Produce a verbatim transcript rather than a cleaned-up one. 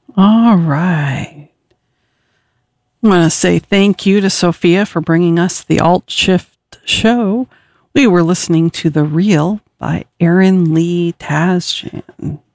All right. I want to say thank you to Sophia for bringing us the Alt Shift show. We were listening to The Real by Aaron Lee Tasjan.